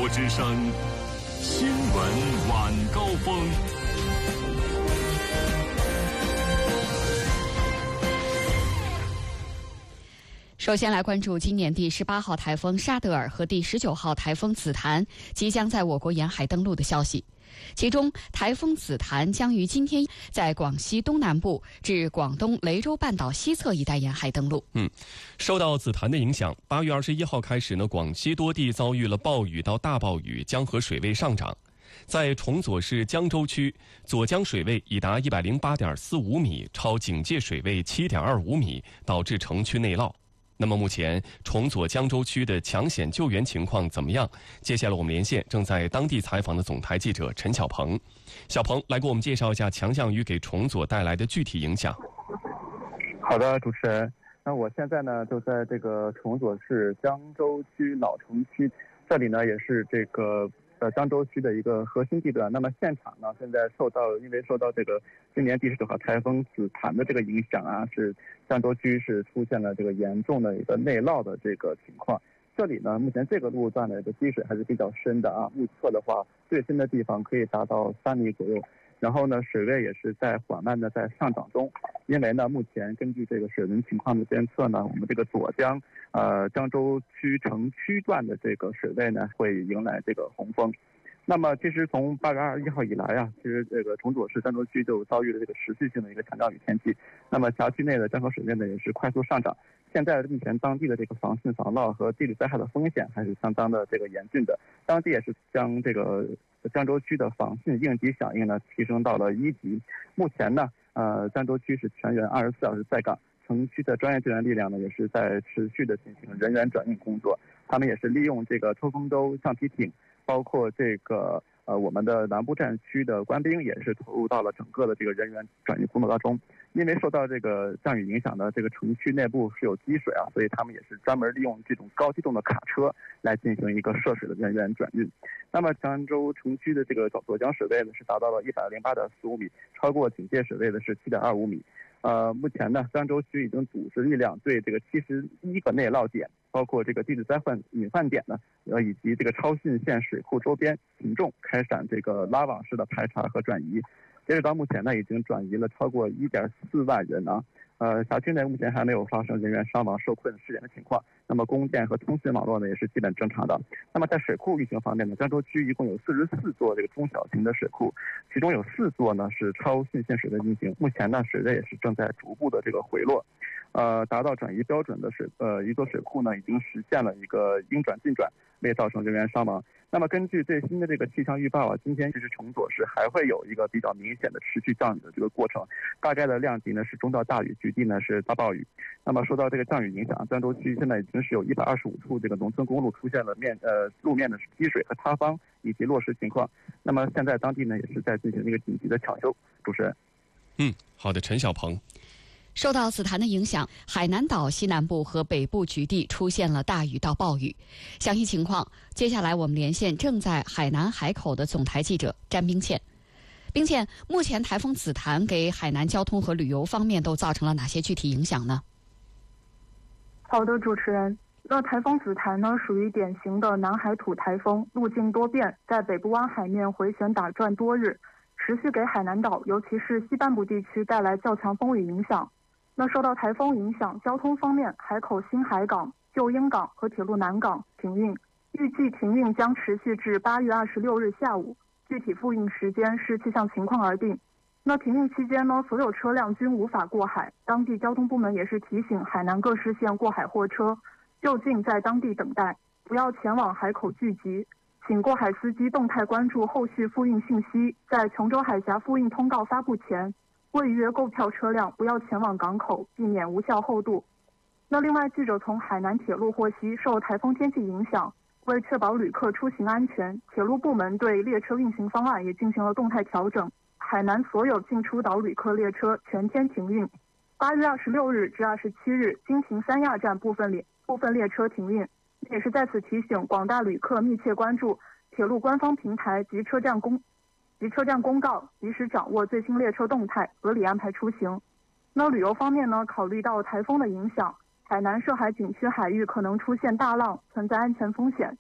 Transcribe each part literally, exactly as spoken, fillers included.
国之声新闻晚高峰。 首先来关注今年第十八号台风沙德尔和第十九号台风紫檀即将在我国沿海登陆的消息。其中，台风紫檀将于今天在广西东南部至广东雷州半岛西侧一带沿海登陆。 嗯，受到紫檀的影响，八月二十一号开始呢，广西多地遭遇了暴雨到大暴雨，江河水位上涨。在崇左市江州区，左江水位已达一百零八点四五米，超警戒水位七点二五米，导致城区内涝。那么目前崇左江州区的抢险救援情况怎么样？接下来我们连线正在当地采访的总台记者陈小鹏。小鹏来给我们介绍一下强降雨给崇左带来的具体影响。 好的，主持人，那我现在呢就在这个崇左市江州区老城区，这里呢也是这个呃江州区的一个核心地段。那么现场呢现在受到因为受到这个今年第十九号台风紫檀的这个影响啊，是江州区是出现了这个严重的一个内涝的这个情况。这里呢目前这个路段的一个积水还是比较深的啊，目测的话最深的地方可以达到三米左右，然后呢水位也是在缓慢的在上涨中。因为呢目前根据这个水文情况的监测呢，我们这个左江呃江州区城区段的这个水位呢会迎来这个洪峰。那么其实从八月二十一号以来啊，其实这个崇左市江州区就遭遇了这个持续性的一个强降雨天气。那么辖区内的江河水位呢也是快速上涨。现在目前当地的这个防汛防涝和地理灾害的风险还是相当的这个严峻的。当地也是将这个江州区的防汛应急响应呢提升到了一级。目前呢，呃，江州区是全员二十四小时在岗，城区的专业救援力量呢也是在持续的进行人员转运工作。他们也是利用这个抽风舟、橡皮艇。包括这个呃我们的南部战区的官兵也是投入到了整个的这个人员转运工作当中。因为受到这个降雨影响的这个城区内部是有积水啊，所以他们也是专门利用这种高机动的卡车来进行一个涉水的人员转运。那么江州城区的这个左江水位呢是达到了一百零八点四五米，超过警戒水位的是七点二五米。呃，目前呢，江州区已经组织力量对这个七十一个内涝点，包括这个地质灾害隐患点呢，呃，以及这个超汛县水库周边群众开展这个拉网式的排查和转移。截止到目前呢，已经转移了超过一点四万人啊。呃，辖区内目前还没有发生人员伤亡、受困、失联的情况。那么供电和通讯网络呢也是基本正常的。那么在水库运行方面呢，江州区一共有四十四座这个中小型的水库，其中有四座呢是超汛限水的运行。目前呢水位也是正在逐步的这个回落，呃，达到转移标准的水呃一座水库呢已经实现了一个应转尽转，未造成人员伤亡。那么根据最新的这个气象预报啊，今天其实崇左市还会有一个比较明显的持续降雨的这个过程，大概的量级呢是中到大雨，局地呢是大暴雨。那么受到这个降雨影响，江州区现在已经是有一百二十五处这个农村公路出现了面呃路面的积水和塌方以及落石情况。那么现在当地呢也是在进行一个紧急的抢修。主持人， 嗯，好的，陈小鹏。 受到紫檀的影响，海南岛西南部和北部局地出现了大雨到暴雨。详细情况，接下来我们连线正在海南海口的总台记者詹冰倩。冰倩，目前台风紫檀给海南交通和旅游方面都造成了哪些具体影响呢？ 好的，主持人。那台风紫檀呢，属于典型的南海土台风，路径多变，在北部湾海面回旋打转多日，持续给海南岛，尤其是西半部地区带来较强风雨影响。那受到台风影响，交通方面，海口新海港、旧鹰港和铁路南港停运，预计停运将持续至八月二十六日下午，具体复运时间视气象情况而定。那停运期间呢，所有车辆均无法过海，当地交通部门也是提醒海南各市县过海货车就近在当地等待，不要前往海口聚集，请过海司机动态关注后续复运信息，在琼州海峡复运通告发布前，未约购票车辆不要前往港口，避免无效后渡。那另外，记者从海南铁路获悉，受台风天气影响，为确保旅客出行安全，铁路部门对列车运行方案也进行了动态调整。海南所有进出岛旅客列车全天停运，八月二十六日至二十七日，京停三亚站部分列部分列车停运。也是在此提醒广大旅客密切关注铁路官方平台及车站公及车站公告，及时掌握最新列车动态，合理安排出行。那旅游方面呢，考虑到台风的影响，海南涉海景区海域可能出现大浪，存在安全风险。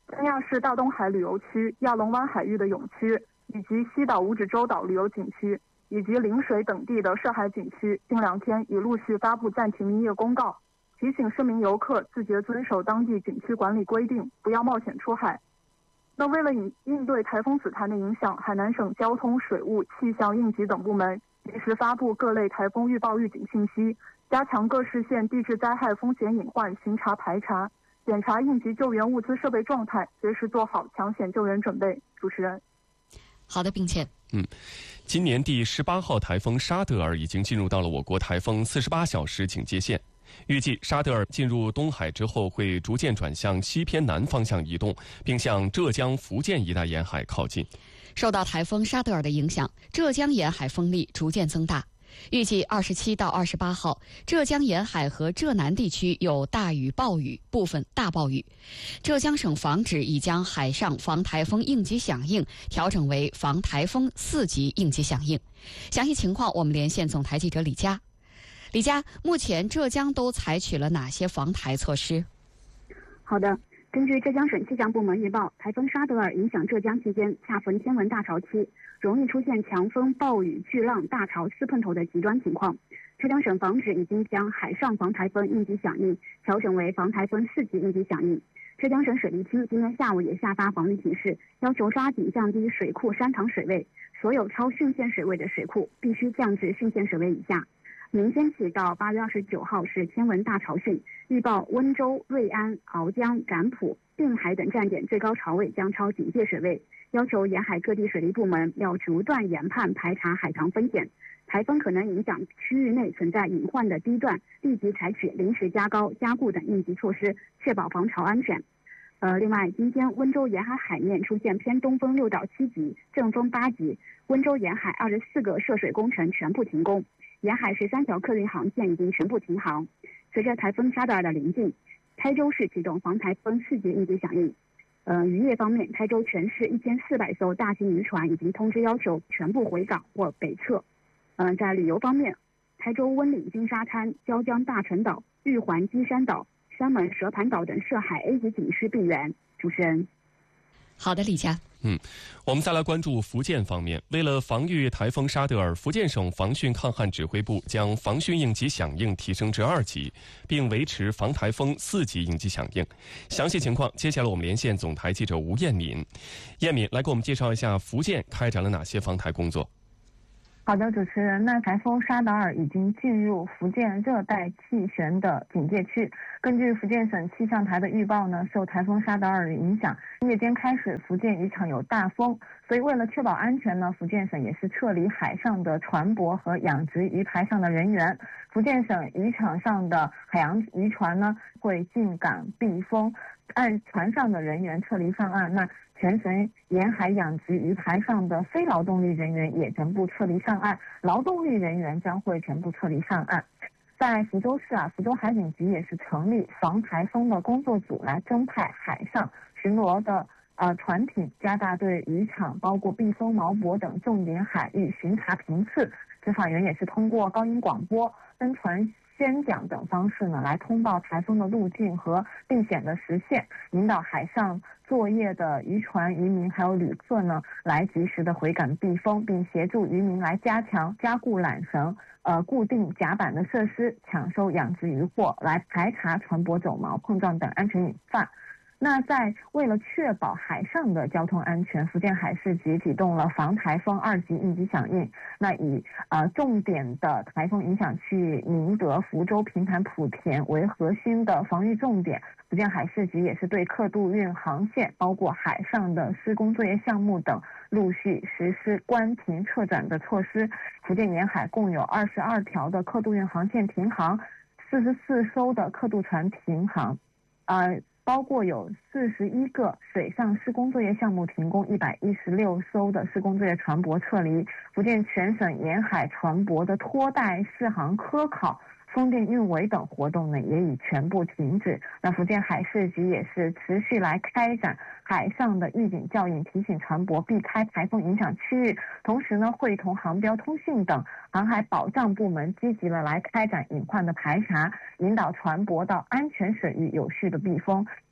三亚市大东海旅游区、亚龙湾海域的泳区，以及西岛五指洲岛旅游景区以及陵水等地的涉海景区，近两天已陆续发布暂停营业公告，提醒市民游客自觉遵守当地景区管理规定，不要冒险出海。那为了应应对台风紫檀的影响，海南省交通、水务、气象、应急等部门及时发布各类台风预报预警信息，加强各市县地质灾害风险隐患巡查排查，检查应急救援物资设备状态，随时做好抢险救援准备。主持人， 好的，并且， 嗯，今年第十八号台风沙德尔已经进入到了我国台风四十八小时警戒线。预计沙德尔进入东海之后，会逐渐转向西偏南方向移动，并向浙江、福建一带沿海靠近。 受到台风沙德尔的影响，浙江沿海风力逐渐增大。预计二十七到二十八号，浙江沿海和浙南地区有大雨、暴雨，部分大暴雨。浙江省防指已将海上防台风应急响应调整为防台风四级应急响应。详细情况，我们连线总台记者李佳。李佳，目前浙江都采取了哪些防台措施？ 好的，根据浙江省气象部门预报，台风沙德尔影响浙江期间，恰逢天文大潮期，容易出现强风、暴雨、巨浪、大潮四碰头的极端情况。浙江省防指已经将海上防台风应急响应调整为防台风四级应急响应。浙江省水利厅今天下午也下发防御提示，要求抓紧降低水库山塘水位，所有超汛限水位的水库必须降至汛限水位以下。明天起到八月二十九号是天文大潮汛，预报温州、瑞安、鳌江、展浦、定海等站点最高潮位将超警戒水位，要求沿海各地水利部门要逐段研判排查海塘风险。台风可能影响区域内存在隐患的地段，立即采取临时加高、加固等应急措施，确保防潮安全。呃，另外，今天温州沿海海面出现偏东风六到七级，阵风八级，温州沿海二十四个涉水工程全部停工。沿海十三条客运航线已经全部停航。随着台风沙德尔的临近，台州市启动防台风四级应急响应。呃，渔业方面，台州全市一千四百艘大型渔船已经通知要求全部回港或北撤。嗯、呃，在旅游方面，台州温岭金沙滩、椒江大陈岛、玉环基山岛、山门蛇盘岛等涉海 A 级景区闭园。主持人， 好的，李佳。 嗯，我们再来关注福建方面。为了防御台风沙德尔，福建省防汛抗旱指挥部将防汛应急响应提升至二级，并维持防台风四级应急响应。详细情况，接下来我们连线总台记者吴艳敏。艳敏来给我们介绍一下福建开展了哪些防台工作。 好的，主持人，那台风沙德尔已经进入福建热带气旋的警戒区。根据福建省气象台的预报呢，受台风沙德尔的影响，夜间开始福建渔场有大风，所以为了确保安全呢，福建省也是撤离海上的船舶和养殖鱼排上的人员。福建省渔场上的海洋渔船呢会进港避风，按船上的人员撤离上岸。那全省沿海养殖鱼排上的非劳动力人员也全部撤离上岸，劳动力人员将会全部撤离上岸。在福州市啊，福州海警局也是成立防台风的工作组来增派海上巡逻的呃船艇，加大对渔场包括避风锚泊等重点海域巡查频次。执法员也是通过高音广播、宣传宣讲等方式呢，来通报台风的路径和避险的实现，引导海上作业的渔船、渔民还有旅客呢，来及时的回港避风，并协助渔民来加强加固缆绳、呃固定甲板的设施，抢收养殖渔获，来排查船舶走锚、碰撞等安全隐患。那在为了确保海上的交通安全，福建海事局启动了防台风二级应急响应。那以呃重点的台风影响区域宁德、福州、平潭、莆田为核心的防御重点，福建海事局也是对客渡运航线，包括海上的施工作业项目等，陆续实施关停撤转的措施。福建沿海共有二十二条的客渡运航线停航，四十四艘的客渡船停航，呃。包括有四十一个水上施工作业项目停工，一百一十六艘的施工作业船舶撤离。福建全省沿海船舶的拖带、试航、科考、风电运维等活动呢，也已全部停止。那福建海事局也是持续来开展海上的预警教育，提醒船舶避开台风影响区域，同时呢，会同航标通信等航海保障部门积极的来开展隐患的排查，引导船舶到安全水域有序的避风。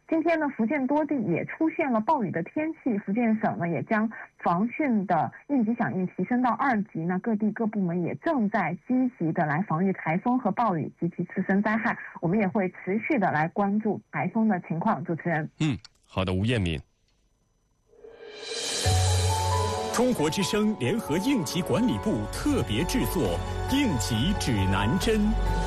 今天呢，福建多地也出现了暴雨的天气，福建省呢也将防汛的应急响应提升到二级。那各地各部门也正在积极的来防御台风和暴雨及其次生灾害。我们也会持续的来关注台风的情况。主持人， 嗯，好的，吴艳敏。 中国之声联合应急管理部特别制作《应急指南针》。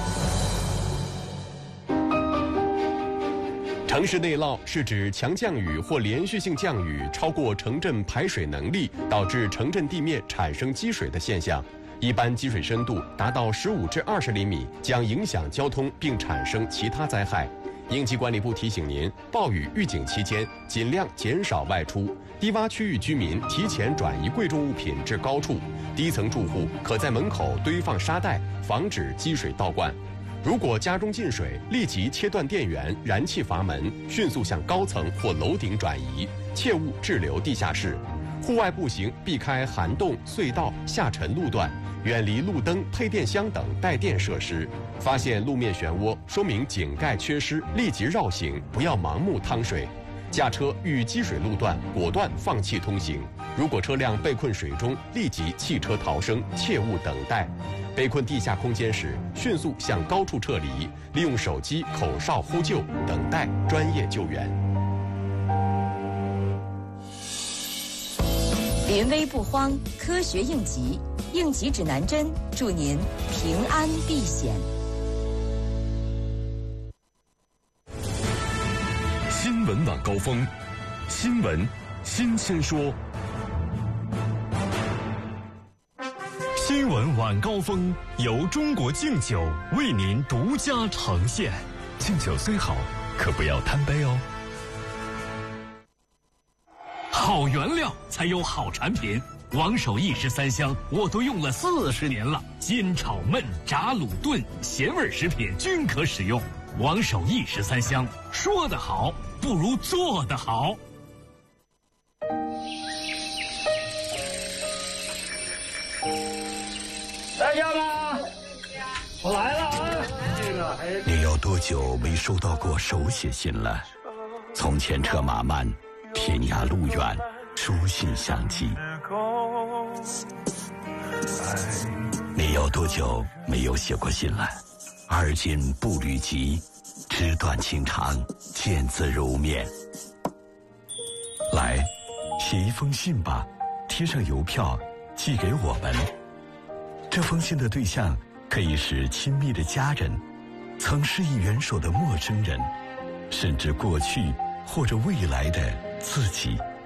城市内涝是指强降雨或连续性降雨超过城镇排水能力，导致城镇地面产生积水的现象。一般积水深度达到十五至二十厘米，将影响交通并产生其他灾害。应急管理部提醒您，暴雨预警期间尽量减少外出。低洼区域居民提前转移贵重物品至高处，低层住户可在门口堆放沙袋，防止积水倒灌。如果家中进水，立即切断电源、燃气阀门，迅速向高层或楼顶转移，切勿滞留地下室。户外步行避开涵洞、隧道、下沉路段，远离路灯、配电箱等带电设施。发现路面漩涡，说明井盖缺失，立即绕行，不要盲目趟水。驾车遇积水路段，果断放弃通行。如果车辆被困水中，立即弃车逃生，切勿等待。被困地下空间时，迅速向高处撤离，利用手机口哨呼救，等待专业救援。 临危不慌，科学应急，应急指南针，祝您平安避险。 新闻晚高峰，新闻新鲜说。新闻晚高峰由中国敬酒为您独家呈现。敬酒虽好，可不要贪杯哦。好原料才有好产品，王守义十三香我都用了四十年了，煎炒焖炸卤炖咸味食品均可使用。王守义十三香，说得好不如做得好。 在家吗？我来了啊！这个还你有多久没收到过手写信了？从前车马慢，天涯路远，书信相寄。你有多久没有写过信了？而今步履急，纸短情长，见字如面。来，写一封信吧，贴上邮票，寄给我们。这封信的对象可以是亲密的家人，曾施以援手的陌生人，甚至过去或者未来的自己。